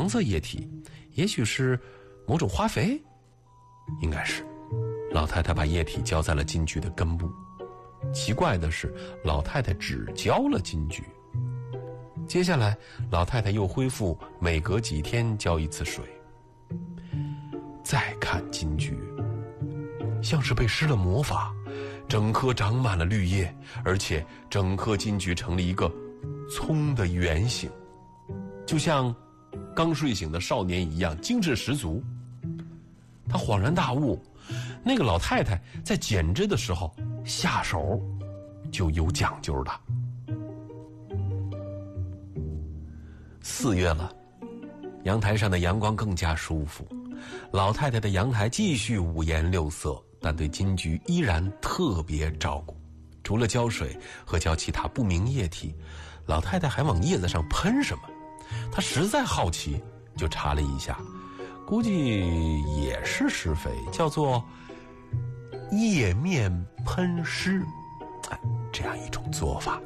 色液体，也许是某种花肥，应该是。老太太把液体浇在了金桔的根部。奇怪的是，老太太只浇了金桔。接下来，老太太又恢复每隔几天浇一次水。再看金桔，像是被施了魔法，整棵长满了绿叶，而且整棵金桔成了一个葱的圆形，就像刚睡醒的少年一样精致十足。他恍然大悟，那个老太太在剪枝的时候下手就有讲究的。4月了，阳台上的阳光更加舒服，老太太的阳台继续五颜六色，但对金桔依然特别照顾。除了浇水和浇其他不明液体，老太太还往叶子上喷什么。她实在好奇，就查了一下，估计也是施肥，叫做叶面喷施，这样一种做法。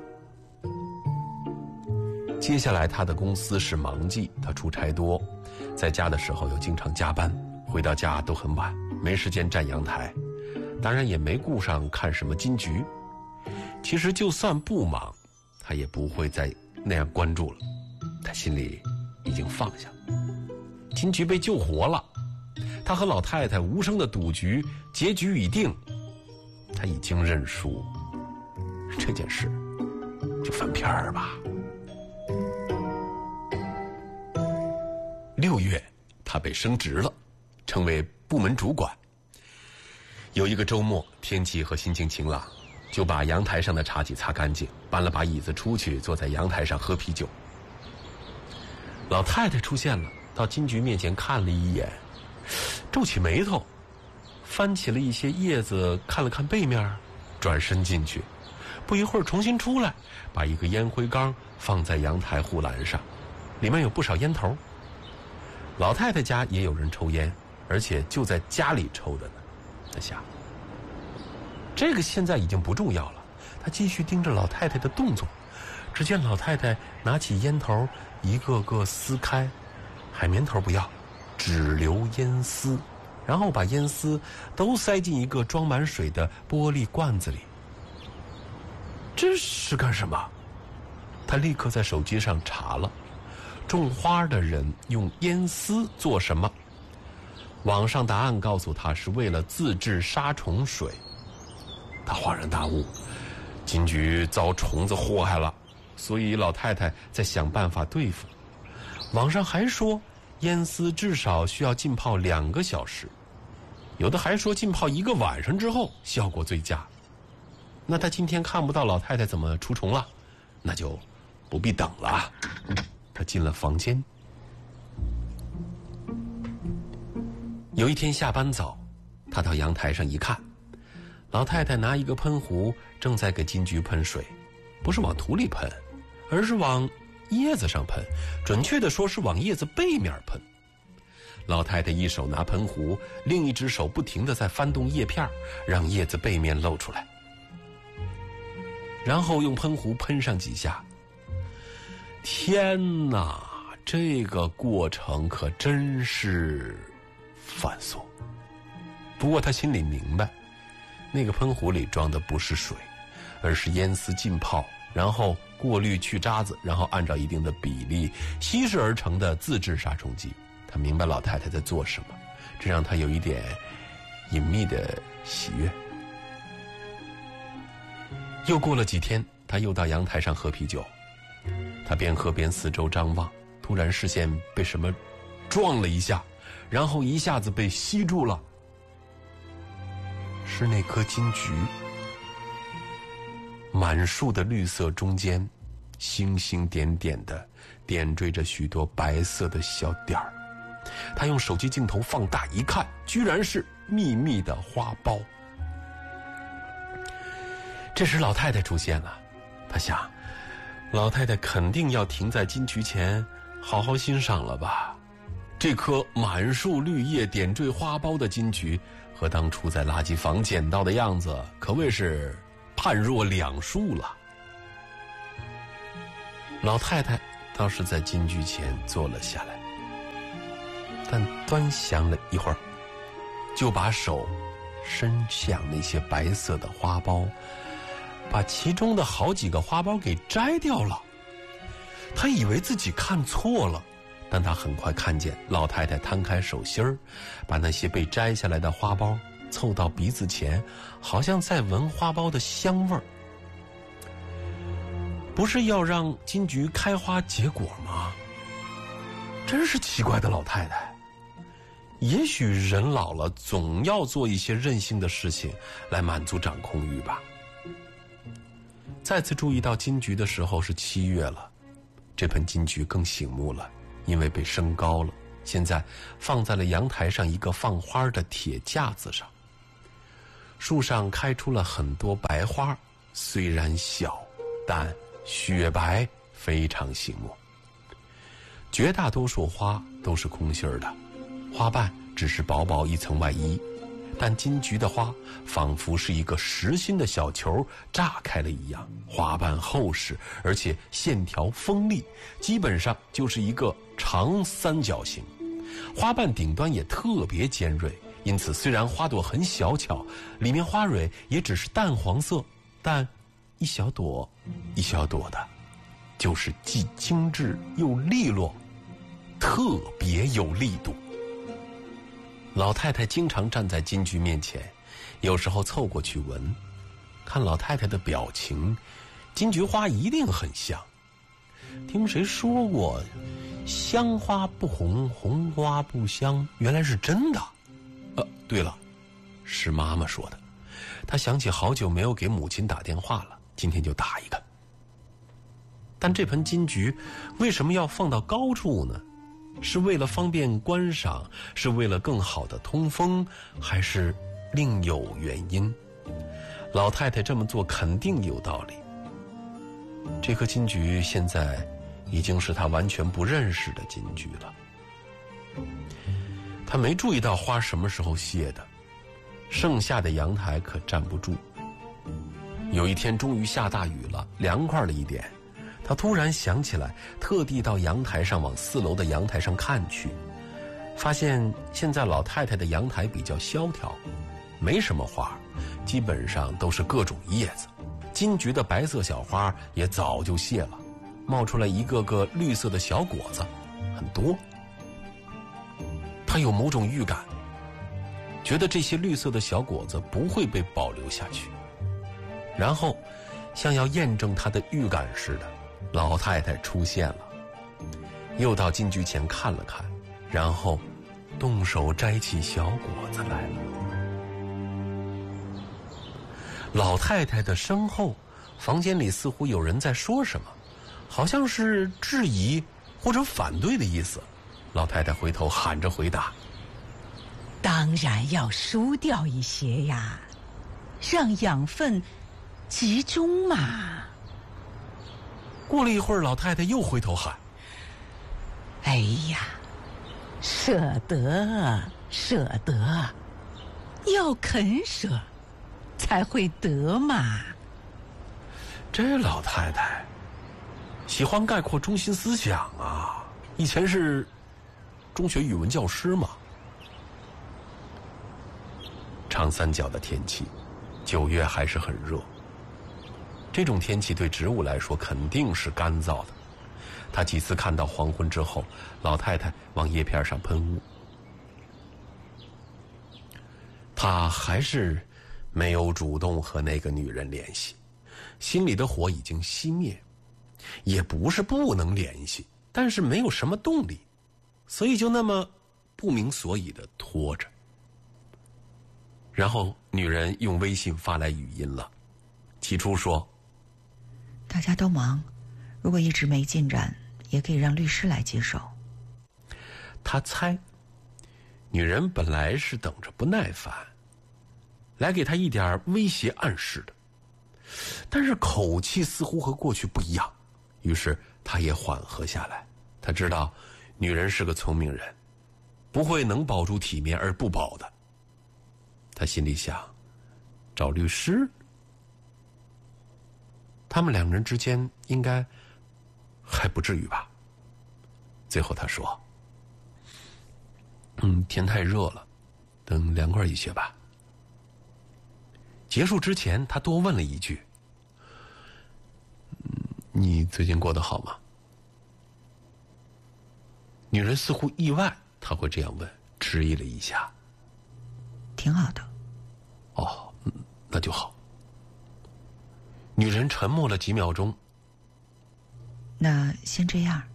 接下来他的公司是忙季，他出差多，在家的时候又经常加班，回到家都很晚，没时间站阳台，当然也没顾上看什么金桔。其实就算不忙，他也不会再那样关注了，他心里已经放下。金桔被救活了，他和老太太无声的赌局，结局已定，他已经认输，这件事就翻篇儿吧。6月，他被升职了，成为部门主管。有一个周末，天气和心情晴朗，就把阳台上的茶几擦干净，搬了把椅子出去，坐在阳台上喝啤酒。老太太出现了，到金桔面前看了一眼，皱起眉头，翻起了一些叶子，看了看背面，转身进去。不一会儿重新出来，把一个烟灰缸放在阳台护栏上，里面有不少烟头。老太太家也有人抽烟，而且就在家里抽的呢。他想，这个现在已经不重要了。他继续盯着老太太的动作，只见老太太拿起烟头，一个个撕开，海绵头不要，只留烟丝，然后把烟丝都塞进一个装满水的玻璃罐子里。这是干什么？他立刻在手机上查了，种花的人用烟丝做什么？网上答案告诉他是为了自制杀虫水。他恍然大悟，金桔遭虫子祸害了，所以老太太在想办法对付。网上还说烟丝至少需要浸泡2个小时，有的还说浸泡1个晚上之后效果最佳。那他今天看不到老太太怎么除虫了，那就不必等了。他进了房间。有一天下班早，他到阳台上一看，老太太拿一个喷壶正在给金桔喷水，不是往土里喷，而是往叶子上喷，准确的说是往叶子背面喷。老太太一手拿喷壶，另一只手不停地在翻动叶片，让叶子背面露出来，然后用喷壶喷上几下。天哪，这个过程可真是繁琐。不过他心里明白，那个喷壶里装的不是水，而是烟丝浸泡，然后过滤去渣子，然后按照一定的比例稀释而成的自制杀虫剂。他明白老太太在做什么，这让他有一点隐秘的喜悦。又过了几天，他又到阳台上喝啤酒。他边喝边四周张望，突然视线被什么撞了一下，然后一下子被吸住了。是那颗金桔，满树的绿色中间，星星点点的点缀着许多白色的小点儿。他用手机镜头放大一看，居然是密密的花苞。这时老太太出现了，他想，老太太肯定要停在金桔前好好欣赏了吧。这颗满树绿叶点缀花苞的金桔和当初在垃圾房捡到的样子可谓是判若两树了。老太太倒是在金桔前坐了下来， 饭端详了一会儿，就把手伸向那些白色的花苞，把其中的好几个花苞给摘掉了。他以为自己看错了，但他很快看见老太太摊开手心儿，把那些被摘下来的花苞凑到鼻子前，好像在闻花苞的香味儿。不是要让金桔开花结果吗？真是奇怪的老太太。也许人老了总要做一些任性的事情来满足掌控欲吧。再次注意到金桔的时候是7月了，这盆金桔更醒目了，因为被升高了，现在放在了阳台上一个放花的铁架子上。树上开出了很多白花，虽然小，但雪白，非常醒目。绝大多数花都是空心儿的，花瓣只是薄薄一层外衣，但金桔的花仿佛是一个实心的小球炸开了一样，花瓣厚实，而且线条锋利，基本上就是一个长三角形。花瓣顶端也特别尖锐，因此虽然花朵很小巧，里面花蕊也只是淡黄色，但一小朵一小朵的，就是既精致又利落，特别有力度。老太太经常站在金桔面前，有时候凑过去闻，看老太太的表情，金桔花一定很香。听谁说过香花不红，红花不香，原来是真的。对了，是妈妈说的。她想起好久没有给母亲打电话了，今天就打一个。但这盆金桔为什么要放到高处呢？是为了方便观赏，是为了更好的通风，还是另有原因？老太太这么做肯定有道理。这颗金桔现在已经是她完全不认识的金桔了。她没注意到花什么时候谢的，盛夏的阳台可站不住。有一天终于下大雨了，凉快了一点，他突然想起来，特地到阳台上往4楼的阳台上看去，发现现在老太太的阳台比较萧条，没什么花，基本上都是各种叶子。金桔的白色小花也早就谢了，冒出来一个个绿色的小果子，很多。他有某种预感，觉得这些绿色的小果子不会被保留下去。然后像要验证他的预感似的，老太太出现了，又到金桔前看了看，然后动手摘起小果子来了。老太太的身后，房间里似乎有人在说什么，好像是质疑或者反对的意思。老太太回头喊着回答： 当然要输掉一些呀，让养分集中嘛。 过了一会儿，老太太又回头喊： 哎呀，舍得舍得，要肯舍才会得嘛。 这老太太喜欢概括中心思想啊，以前是中学语文教师嘛。长三角的天气，9月还是很热。这种天气对植物来说肯定是干燥的。他几次看到黄昏之后，老太太往叶片上喷雾。他还是没有主动和那个女人联系，心里的火已经熄灭，也不是不能联系，但是没有什么动力，所以就那么不明所以的拖着。然后女人用微信发来语音了，起初说： 大家都忙，如果一直没进展，也可以让律师来接手。 他猜女人本来是等着不耐烦，来给他一点威胁暗示的，但是口气似乎和过去不一样，于是他也缓和下来。他知道女人是个聪明人，不会能保住体面而不保的。他心里想，找律师，他们2人之间应该还不至于吧。最后他说： 天太热了，等凉快一些吧。结束之前，他多问了一句：“你最近过得好吗？”女人似乎意外他会这样问，迟疑了一下。 挺好的。 哦，那就好。女人沉默了几秒钟。 那先这样。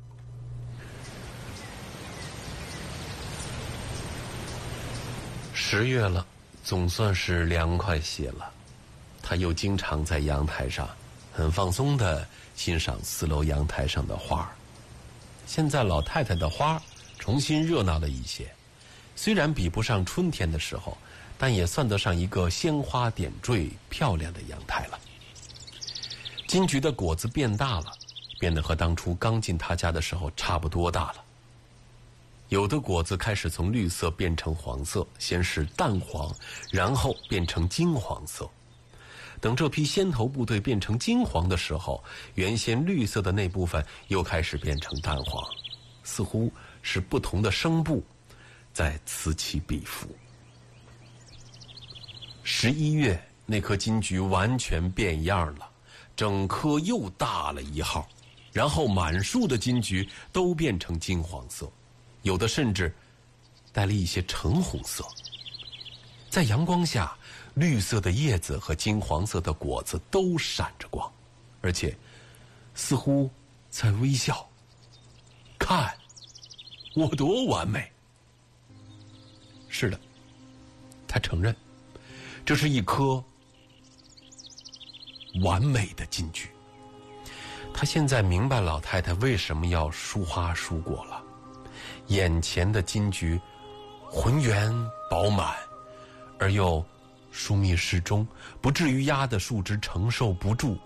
10月了，总算是凉快些了。他又经常在阳台上很放松地欣赏4楼阳台上的花儿。现在老太太的花重新热闹了一些，虽然比不上春天的时候，但也算得上一个鲜花点缀、漂亮的阳台了。金桔的果子变大了，变得和当初刚进他家的时候差不多大了。有的果子开始从绿色变成黄色，先是淡黄，然后变成金黄色。等这批先头部队变成金黄的时候，原先绿色的那部分又开始变成淡黄，似乎是不同的声部在此起彼伏。11月，那颗金桔完全变样了，整颗又大了1号，然后满树的金桔都变成金黄色，有的甚至带了一些橙红色。在阳光下，绿色的叶子和金黄色的果子都闪着光，而且似乎在微笑。看，我多完美！是的，他承认，这是一颗完美的金桔。他现在明白老太太为什么要疏花疏果了。眼前的金桔浑圆饱满，而又疏密适中，不至于压得树枝承受不住。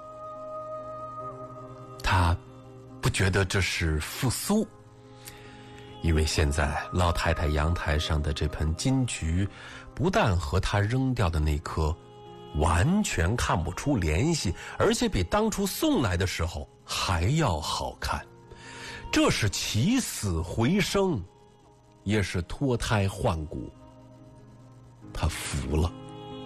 他不觉得这是复苏，因为现在老太太阳台上的这盆金桔不但和她扔掉的那颗完全看不出联系，而且比当初送来的时候还要好看。这是起死回生，也是脱胎换骨。他服了。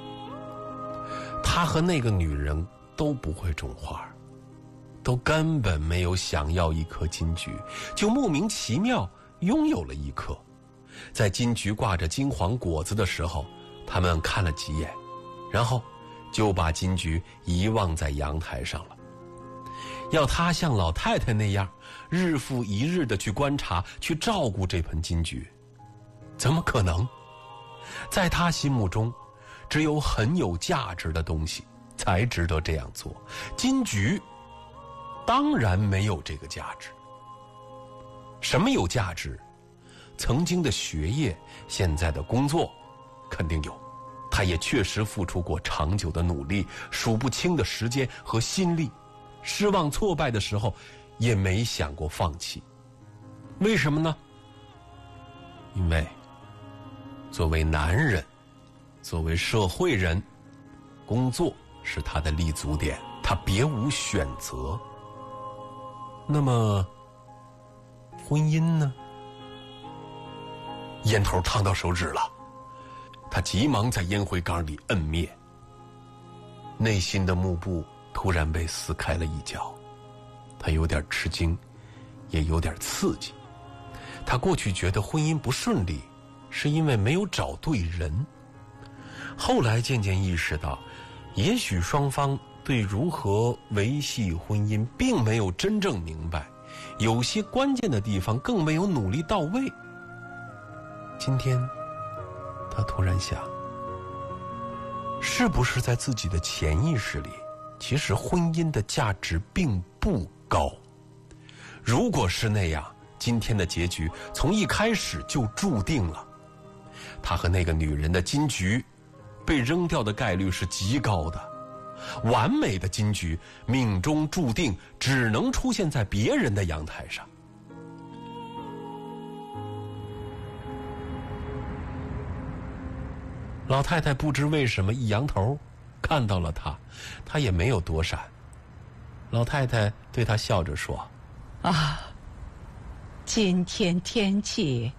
他和那个女人都不会种花，都根本没有想要一颗金桔，就莫名其妙拥有了一颗。在金桔挂着金黄果子的时候，他们看了几眼，然后就把金桔遗忘在阳台上了。要他像老太太那样日复一日地去观察，去照顾这盆金桔，怎么可能？在他心目中，只有很有价值的东西才值得这样做。金桔当然没有这个价值。什么有价值？曾经的学业，现在的工作，肯定有。他也确实付出过长久的努力，数不清的时间和心力。失望挫败的时候，也没想过放弃。为什么呢？因为作为男人，作为社会人，工作是他的立足点，他别无选择。那么婚姻呢？烟头烫到手指了，他急忙在烟灰缸里摁灭。内心的幕布突然被撕开了一角，他有点吃惊，也有点刺激。他过去觉得婚姻不顺利，是因为没有找对人。后来渐渐意识到，也许双方对如何维系婚姻并没有真正明白，有些关键的地方更没有努力到位。今天他突然想，是不是在自己的潜意识里，其实婚姻的价值并不高？如果是那样，今天的结局从一开始就注定了。他和那个女人的金桔被扔掉的概率是极高的。完美的金桔命中注定只能出现在别人的阳台上。老太太不知为什么一扬头，看到了他，他也没有躲闪。老太太对他笑着说：“ 啊，今天天气